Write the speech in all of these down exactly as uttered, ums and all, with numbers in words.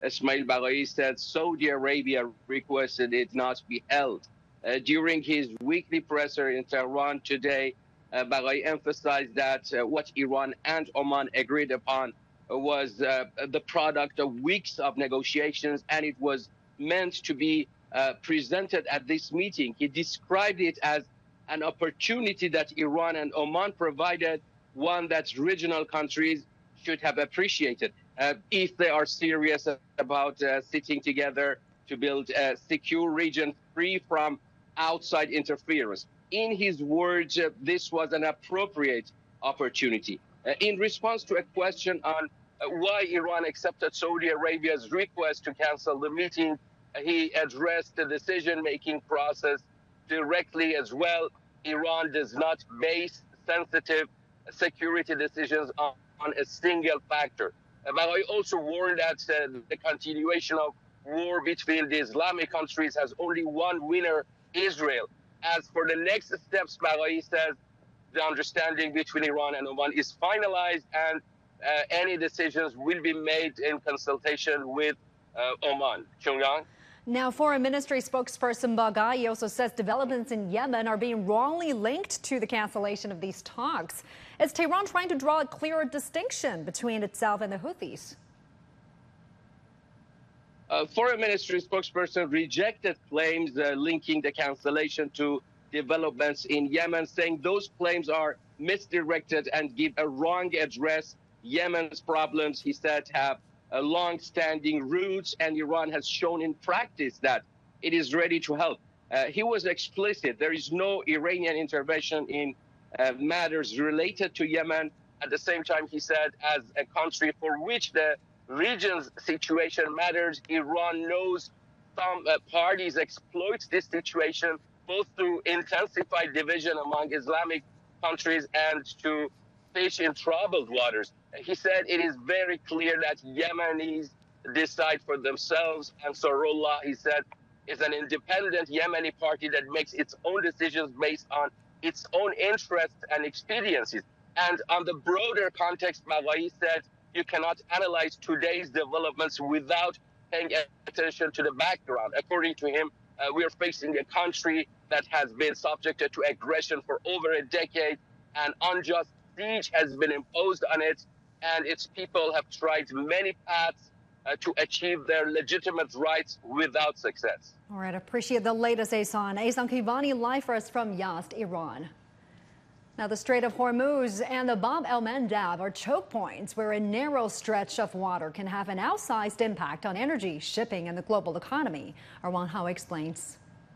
Ismail Baghai said Saudi Arabia requested it not be held. Uh, during his weekly presser in Tehran today, uh, Baghai emphasized that uh, what Iran and Oman agreed upon was uh, the product of weeks of negotiations, and it was meant to be uh, presented at this meeting. He described it as an opportunity that Iran and Oman provided, one that regional countries should have appreciated uh, if they are serious about uh, sitting together to build a secure region free from outside interference. In his words, uh, this was an appropriate opportunity. Uh, in response to a question on uh, why Iran accepted Saudi Arabia's request to cancel the meeting, uh, he addressed the decision-making process directly as well. Iran does not base sensitive security decisions on, on a single factor. Uh, but I also warned that uh, the continuation of war between the Islamic countries has only one winner, Israel. As for the next steps, Baghai says the understanding between Iran and Oman is finalized, and uh, any decisions will be made in consultation with uh, Oman. Chongyang? Now, Foreign Ministry spokesperson Baghai also says developments in Yemen are being wrongly linked to the cancellation of these talks. Is Tehran trying to draw a clearer distinction between itself and the Houthis? Uh, Foreign Ministry spokesperson rejected claims uh, linking the cancellation to developments in Yemen, saying those claims are misdirected and give a wrong address. Yemen's problems, he said, have uh, long-standing roots, and Iran has shown in practice that it is ready to help. Uh, he was explicit. There is no Iranian intervention in uh, matters related to Yemen. At the same time, he said, as a country for which the region's situation matters, Iran knows some uh, parties exploit this situation both through intensified division among Islamic countries and to fish in troubled waters. He said it is very clear that Yemenis decide for themselves. Ansarullah, he said, is an independent Yemeni party that makes its own decisions based on its own interests and expediencies. And on the broader context, Baghai said, you cannot analyze today's developments without paying attention to the background. According to him, uh, we are facing a country that has been subjected to aggression for over a decade. An unjust siege has been imposed on it, and its people have tried many paths uh, to achieve their legitimate rights without success. All right, appreciate the latest, Ehsan. Ehsan Kivani live for us from Yazd, Iran. Now, the Strait of Hormuz and the Bab el-Mandeb are choke points where a narrow stretch of water can have an outsized impact on energy, shipping, and the global economy. Arwan Hao explains.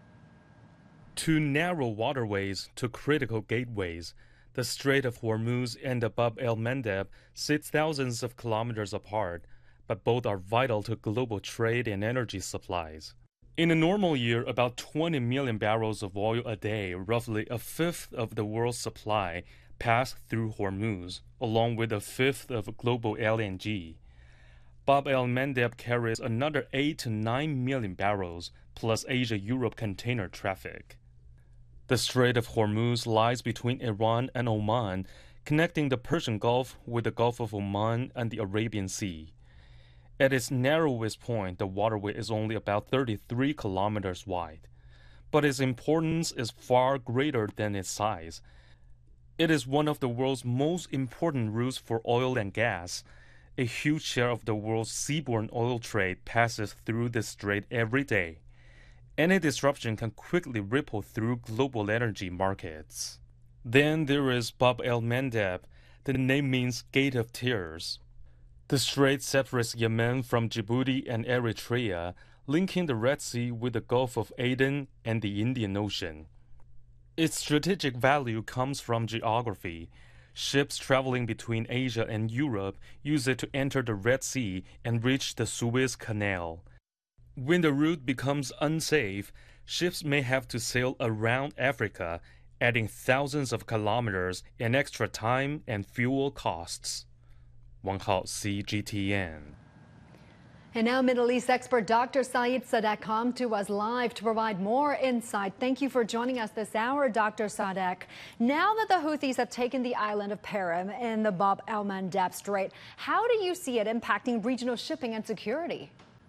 Two narrow waterways to critical gateways, the Strait of Hormuz and the Bab el-Mandeb sit thousands of kilometers apart, but both are vital to global trade and energy supplies. In a normal year, about twenty million barrels of oil a day, roughly a fifth of the world's supply, pass through Hormuz, along with a fifth of global L N G. Bab el-Mandeb carries another eight to nine million barrels, plus Asia-Europe container traffic. The Strait of Hormuz lies between Iran and Oman, connecting the Persian Gulf with the Gulf of Oman and the Arabian Sea. At its narrowest point, the waterway is only about thirty-three kilometers wide, but its importance is far greater than its size. It is one of the world's most important routes for oil and gas. A huge share of the world's seaborne oil trade passes through this strait every day. Any disruption can quickly ripple through global energy markets. Then there is Bab el-Mandeb. The name means Gate of Tears. The strait separates Yemen from Djibouti and Eritrea, linking the Red Sea with the Gulf of Aden and the Indian Ocean. Its strategic value comes from geography. Ships traveling between Asia and Europe use it to enter the Red Sea and reach the Suez Canal. When the route becomes unsafe, ships may have to sail around Africa, adding thousands of kilometers in extra time and fuel costs. Wang Hao, C G T N. And now Middle East expert Doctor Saeed Sadeq come to us live to provide more insight. Thank you for joining us this hour, Doctor Sadeq. Now that the Houthis have taken the island of Perim in the Bab el-Mandeb Strait, how do you see it impacting regional shipping and security?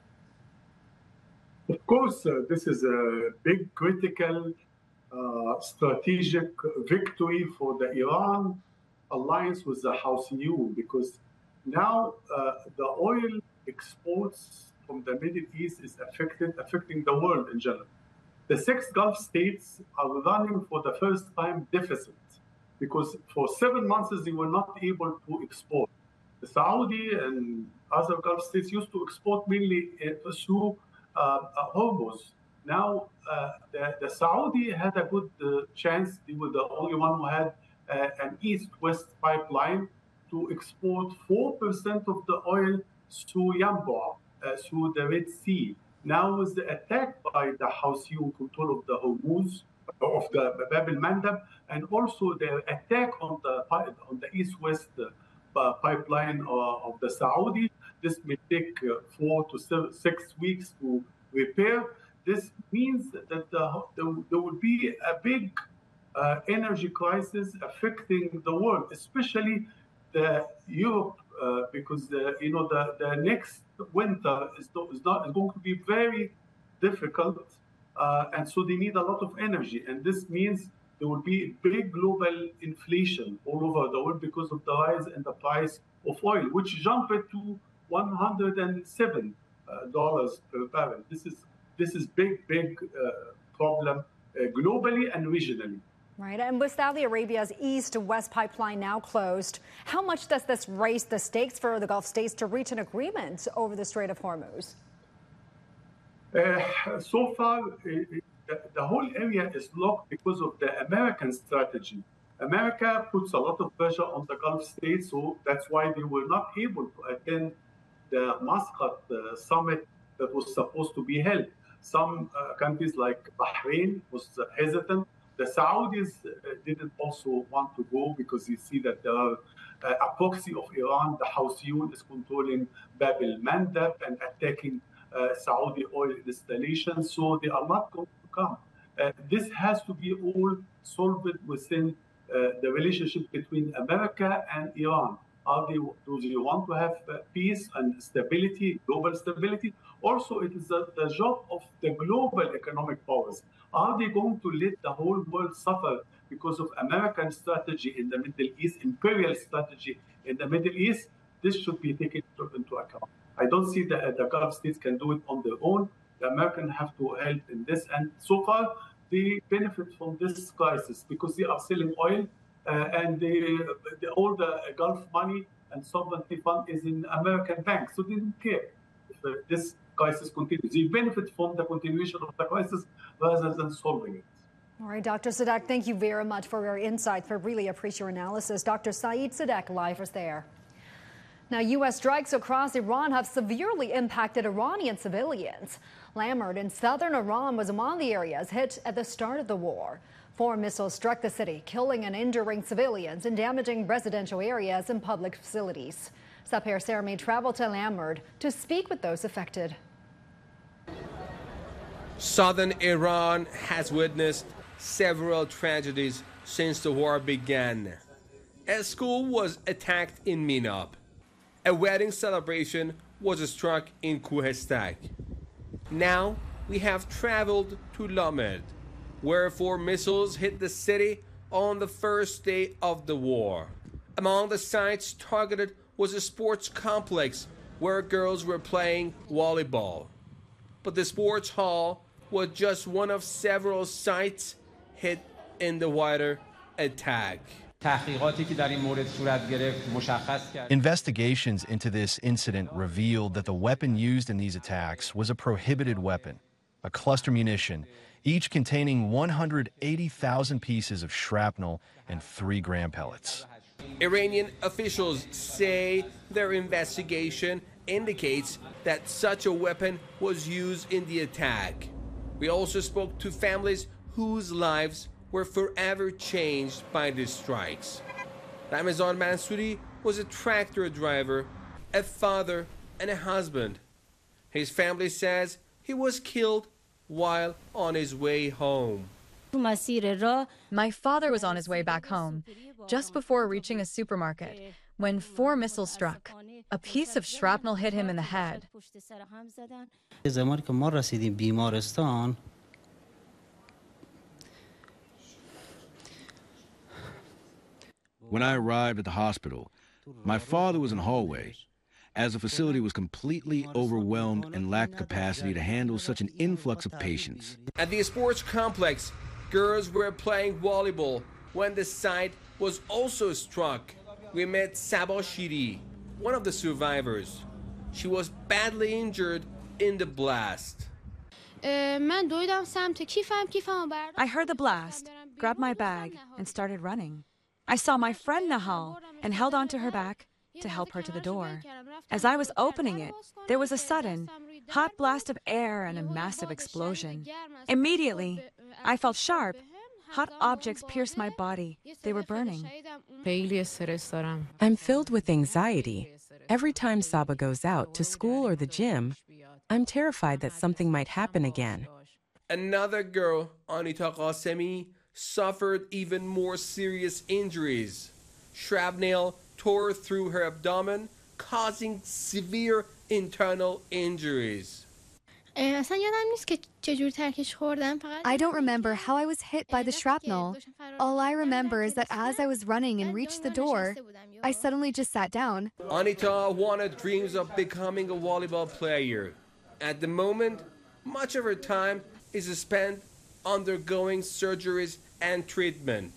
Of course, uh, this is a big critical uh, strategic victory for the Iran alliance with the Houthiyun, because now uh, the oil exports from the Middle East is affected, affecting the world in general. The six Gulf states are running for the first time deficit because for seven months they were not able to export. The Saudi and other Gulf states used to export mainly uh, through uh, Hormuz. Now, uh, the, the Saudi had a good uh, chance. They were the only one who had uh, an east-west pipeline to export four percent of the oil through Yanbu, uh, through the Red Sea. Now, with the attack by the Houthiyun control of the Hormuz, of the Bab el-Mandab, and also the attack on the on the east-west uh, pipeline uh, of the Saudi, this may take uh, four to seven, six weeks to repair. This means that the, the, there will be a big uh, energy crisis affecting the world, especially the Europe, uh, because the, you know the, the next winter is, is not is going to be very difficult, uh, and so they need a lot of energy, and this means there will be big global inflation all over the world because of the rise in the price of oil, which jumped to one hundred seven dollars uh, per barrel. This is this is big, big uh, problem uh, globally and regionally. Right, and with Saudi Arabia's east-west pipeline now closed, how much does this raise the stakes for the Gulf states to reach an agreement over the Strait of Hormuz? Uh, so far, uh, the, the whole area is locked because of the American strategy. America puts a lot of pressure on the Gulf states, so that's why they were not able to attend the Muscat uh, summit that was supposed to be held. Some uh, countries like Bahrain was uh, hesitant. The Saudis uh, didn't also want to go because you see that there are uh, a proxy of Iran, the Houthiyun, is controlling Bab el-Mandab and attacking uh, Saudi oil installations, so they are not going to come. Uh, this has to be all solved within uh, the relationship between America and Iran. Are they, do they want to have uh, peace and stability, global stability? Also, it is the, the job of the global economic powers. Are they going to let the whole world suffer because of American strategy in the Middle East, imperial strategy in the Middle East? This should be taken into account. I don't see that the Gulf states can do it on their own. The Americans have to help in this. And so far, they benefit from this crisis because they are selling oil uh, and they, they, all the Gulf money and sovereignty fund is in American banks. So they don't care if uh, this crisis continues. They benefit from the continuation of the crisis rather than solving it. All right, Doctor Sadek, thank you very much for your insights. We really appreciate your analysis. Doctor Saeed Sadek, live is there. Now, U S strikes across Iran have severely impacted Iranian civilians. Lamert in southern Iran was among the areas hit at the start of the war. Four missiles struck the city, killing and injuring civilians and damaging residential areas and public facilities. Sapir Sermi traveled to Lamert to speak with those affected. Southern Iran has witnessed several tragedies since the war began. A school was attacked in Minab. A wedding celebration was struck in Kohistak. Now we have traveled to Lamert, where four missiles hit the city on the first day of the war. Among the sites targeted was a sports complex where girls were playing volleyball. But the sports hall was just one of several sites hit in the wider attack. Investigations into this incident revealed that the weapon used in these attacks was a prohibited weapon, a cluster munition, each containing one hundred eighty thousand pieces of shrapnel and three gram pellets. Iranian officials say their investigation indicates that such a weapon was used in the attack. We also spoke to families whose lives were forever changed by these strikes. Ramazan Mansouri was a tractor driver, a father, and a husband. His family says he was killed while on his way home. My father was on his way back home, just before reaching a supermarket, when four missiles struck. A piece of shrapnel hit him in the head. When I arrived at the hospital, my father was in the hallway, as the facility was completely overwhelmed and lacked capacity to handle such an influx of patients. At the sports complex, girls were playing volleyball when the site was also struck. We met Sabah Shiri, one of the survivors. She was badly injured in the blast. I heard the blast, grabbed my bag, and started running. I saw my friend Nahal and held onto her back to help her to the door. As I was opening it, there was a sudden, hot blast of air and a massive explosion. Immediately, I felt sharp. Hot objects pierced my body. They were burning. I'm filled with anxiety. Every time Saba goes out to school or the gym, I'm terrified that something might happen again. Another girl, Anita Qasemi, suffered even more serious injuries. Shrapnel tore through her abdomen, causing severe internal injuries. I don't remember how I was hit by the shrapnel. All I remember is that as I was running and reached the door, I suddenly just sat down. Anita wanted dreams of becoming a volleyball player. At the moment, much of her time is spent undergoing surgeries and treatment.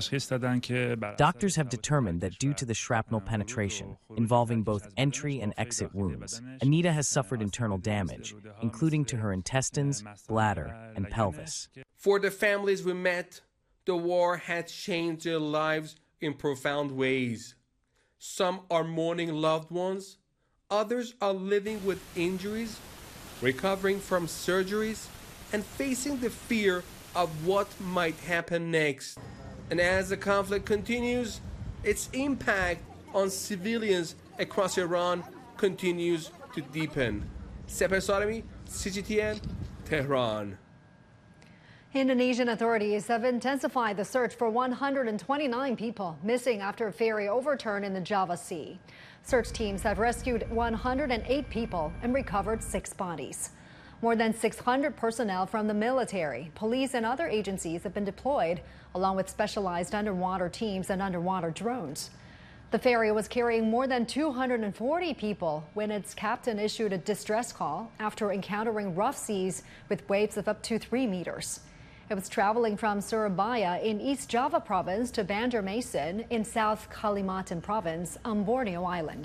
Doctors have determined that due to the shrapnel penetration, involving both entry and exit wounds, Anita has suffered internal damage, including to her intestines, bladder, and pelvis. For the families we met, the war had changed their lives in profound ways. Some are mourning loved ones, others are living with injuries, recovering from surgeries, and facing the fear of what might happen next. And as the conflict continues, its impact on civilians across Iran continues to deepen. Sepher Salemi, C G T N, Tehran. Indonesian authorities have intensified the search for one hundred twenty-nine people missing after a ferry overturned in the Java Sea. Search teams have rescued one hundred eight people and recovered six bodies. More than six hundred personnel from the military, police, and other agencies have been deployed, along with specialized underwater teams and underwater drones. The ferry was carrying more than two hundred forty people when its captain issued a distress call after encountering rough seas with waves of up to three meters. It was traveling from Surabaya in East Java province to Banjarmasin in South Kalimantan province on Borneo Island.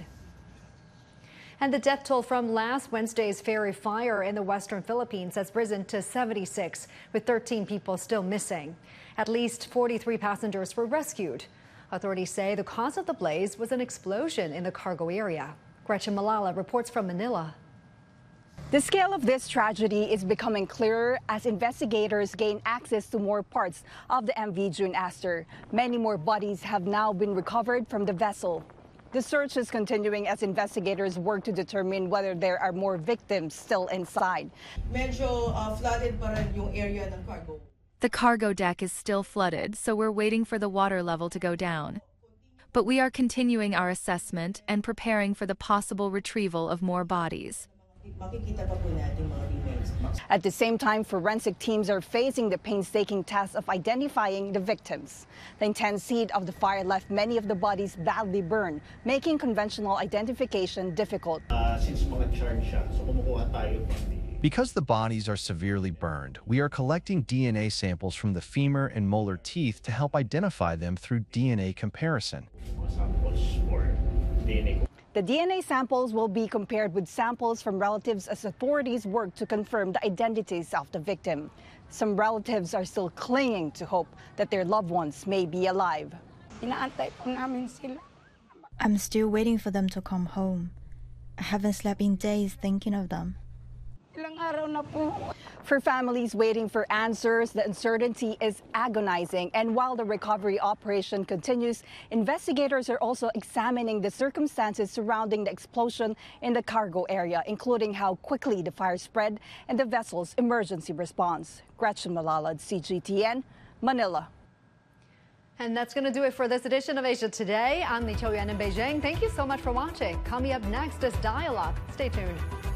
And the death toll from last Wednesday's ferry fire in the western Philippines has risen to seventy-six, with thirteen people still missing. At least forty-three passengers were rescued. Authorities say the cause of the blaze was an explosion in the cargo area. Gretchen Malala reports from Manila. The scale of this tragedy is becoming clearer as investigators gain access to more parts of the M V June Astor. Many more bodies have now been recovered from the vessel. The search is continuing as investigators work to determine whether there are more victims still inside. Medyo uh, flooded pa rin yung area ng cargo. The cargo deck is still flooded, so we're waiting for the water level to go down. But we are continuing our assessment and preparing for the possible retrieval of more bodies. At the same time, forensic teams are facing the painstaking task of identifying the victims. The intense heat of the fire left many of the bodies badly burned, making conventional identification difficult. Because the bodies are severely burned, we are collecting D N A samples from the femur and molar teeth to help identify them through D N A comparison. The D N A samples will be compared with samples from relatives as authorities work to confirm the identities of the victim. Some relatives are still clinging to hope that their loved ones may be alive. I'm still waiting for them to come home. I haven't slept in days thinking of them. For families waiting for answers, the uncertainty is agonizing. And while the recovery operation continues, investigators are also examining the circumstances surrounding the explosion in the cargo area, including how quickly the fire spread and the vessel's emergency response. Gretchen Malala, C G T N, Manila. And that's going to do it for this edition of Asia Today. I'm Li Qiuyuan in Beijing. Thank you so much for watching. Coming up next is Dialogue. Stay tuned.